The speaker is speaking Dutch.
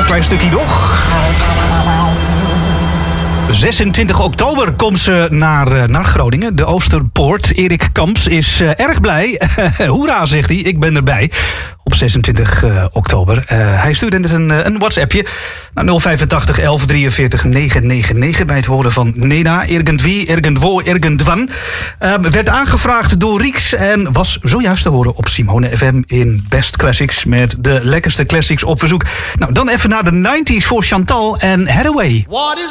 klein stukje nog. 26 oktober komt ze naar Groningen, de Oosterpoort. Erik Kamps is erg blij. Hoera, zegt hij, ik ben erbij. Op 26 oktober. Hij stuurde net een WhatsAppje naar 085 11 43 999... bij het horen van Nena, irgendwie, ergendwo, ergendwan. Werd aangevraagd door Rieks en was zojuist te horen op Simone FM in Best Classics met de lekkerste classics op verzoek. Nou, dan even naar de 90s voor Chantal en Hathaway.